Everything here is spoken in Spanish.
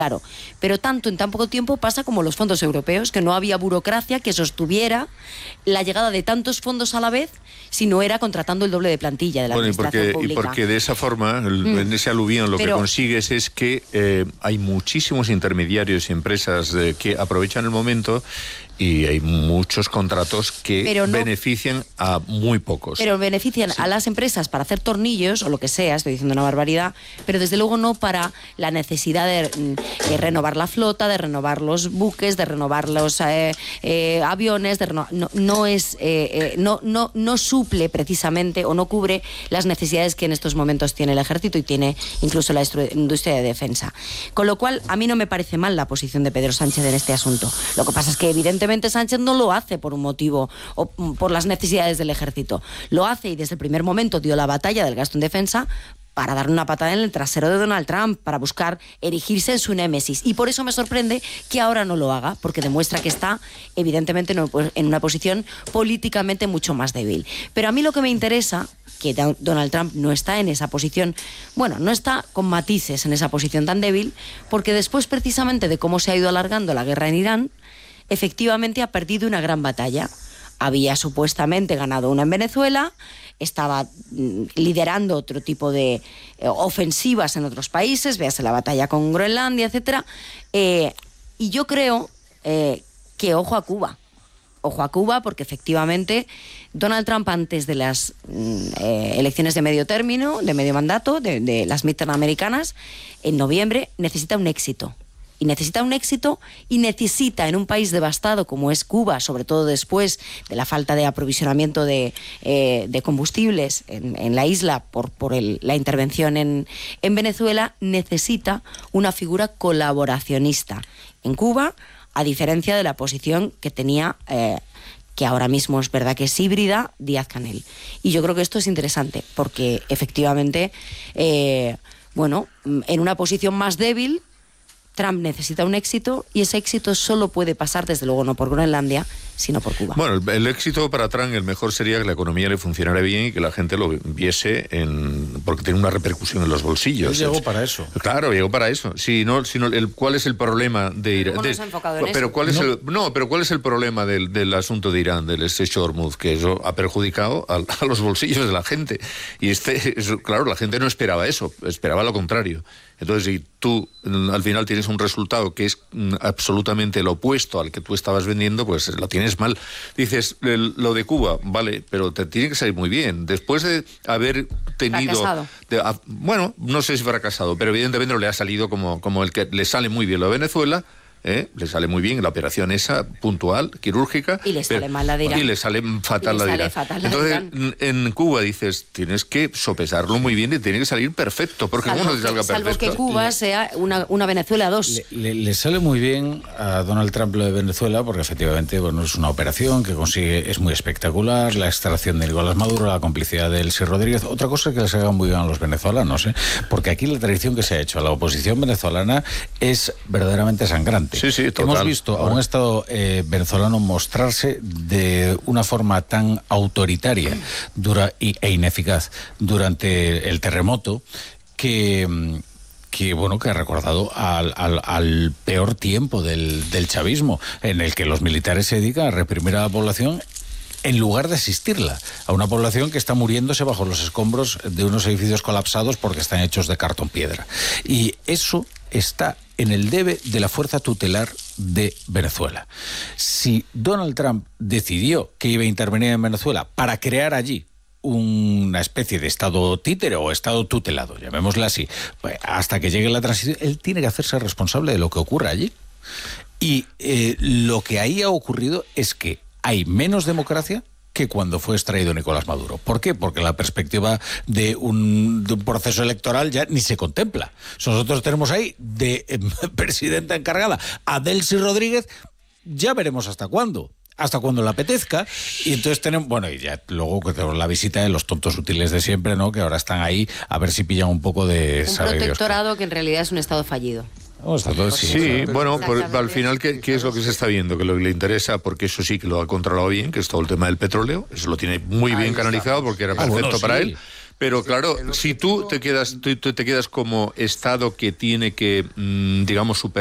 Claro, pero tanto en tan poco tiempo pasa como los fondos europeos, que no había burocracia que sostuviera la llegada de tantos fondos a la vez si no era contratando el doble de plantilla de la administración pública. Y porque de esa forma, en ese aluvión, lo que consigues es que hay muchísimos intermediarios y empresas que aprovechan el momento y hay muchos contratos que benefician a muy pocos. Pero benefician a las empresas para hacer tornillos o lo que sea, estoy diciendo una barbaridad, pero desde luego no para la necesidad de renovar la flota, de renovar los buques, de renovar los aviones, no suple precisamente o no cubre las necesidades que en estos momentos tiene el ejército y tiene incluso la industria de defensa. Con lo cual, a mí no me parece mal la posición de Pedro Sánchez en este asunto. Lo que pasa es que evidentemente Sánchez no lo hace por un motivo o por las necesidades del ejército. Lo hace y desde el primer momento dio la batalla del gasto en defensa para darle una patada en el trasero de Donald Trump, para buscar erigirse en su némesis. Y por eso me sorprende que ahora no lo haga, porque demuestra que está, evidentemente, en una posición políticamente mucho más débil. Pero a mí lo que me interesa, que Donald Trump no está en esa posición, bueno, no está con matices en esa posición tan débil, porque después precisamente de cómo se ha ido alargando la guerra en Irán, efectivamente ha perdido una gran batalla. Había supuestamente ganado una en Venezuela, estaba liderando otro tipo de ofensivas en otros países, véase la batalla con Groenlandia, etcétera. Y yo creo que ojo a Cuba, porque efectivamente Donald Trump, antes de las elecciones de medio término, de medio mandato, de las midterm americanas, en noviembre, necesita un éxito. Y necesita un éxito y necesita, en un país devastado como es Cuba, sobre todo después de la falta de aprovisionamiento de combustibles en la isla por la intervención en Venezuela, necesita una figura colaboracionista en Cuba, a diferencia de la posición que tenía, que ahora mismo es verdad que es híbrida, Díaz-Canel. Y yo creo que esto es interesante, porque efectivamente, en una posición más débil, Trump necesita un éxito y ese éxito solo puede pasar, desde luego, no por Groenlandia, sino por Cuba. Bueno, el éxito para Trump, el mejor sería que la economía le funcionara bien y que la gente lo viese porque tiene una repercusión en los bolsillos. Él llegó para eso. Claro, llegó para eso. ¿Cuál es el problema de Irán? ¿Cómo nos ha enfocado en pero eso? ¿Cuál es el problema del asunto de Irán, del Estrecho de Hormuz? Que eso ha perjudicado a los bolsillos de la gente. Y claro, la gente no esperaba eso, esperaba lo contrario. Entonces, si tú al final tienes un resultado que es absolutamente lo opuesto al que tú estabas vendiendo, pues lo tienes mal. Dices, lo de Cuba, vale, pero te tiene que salir muy bien. Después de haber tenido... Fracasado. No sé si fracasado, pero evidentemente no le ha salido como el que le sale muy bien lo de Venezuela. Le sale muy bien la operación esa puntual, quirúrgica, y le sale mal la de Irán. Y le sale fatal la de Irán. Entonces, en Cuba dices, tienes que sopesarlo muy bien y tiene que salir perfecto, porque salvo no te salga perfecto. Salvo que Cuba sea una Venezuela 2. Le sale muy bien a Donald Trump lo de Venezuela, porque efectivamente es una operación que consigue, es muy espectacular, la extracción de Nicolás Maduro, la complicidad de Elsie Rodríguez. Otra cosa que les haga muy bien a los venezolanos, porque aquí la tradición que se ha hecho a la oposición venezolana es verdaderamente sangrante. Sí, total. Hemos visto a un Estado venezolano mostrarse de una forma tan autoritaria e ineficaz durante el terremoto que ha recordado al peor tiempo del chavismo, en el que los militares se dedican a reprimir a la población en lugar de asistirla, a una población que está muriéndose bajo los escombros de unos edificios colapsados porque están hechos de cartón piedra. Y eso está en el debe de la fuerza tutelar de Venezuela. Si Donald Trump decidió que iba a intervenir en Venezuela para crear allí una especie de estado títere o estado tutelado, llamémosle así, pues hasta que llegue la transición, él tiene que hacerse responsable de lo que ocurra allí. Y lo que ahí ha ocurrido es que hay menos democracia que cuando fue extraído Nicolás Maduro. ¿Por qué? Porque la perspectiva de un proceso electoral ya ni se contempla. Nosotros tenemos ahí de presidenta encargada a Delcy Rodríguez, ya veremos hasta cuándo le apetezca, y entonces tenemos, y ya luego que tenemos la visita de los tontos útiles de siempre, ¿no? Que ahora están ahí a ver si pillan un poco de... Un protectorado que en realidad es un estado fallido. Al final, ¿qué es lo que se está viendo? Que lo que le interesa, porque eso sí que lo ha controlado bien, que es todo el tema del petróleo, eso lo tiene muy bien canalizado porque era perfecto para él. Pero claro, si tú te quedas como Estado que tiene que, digamos, superar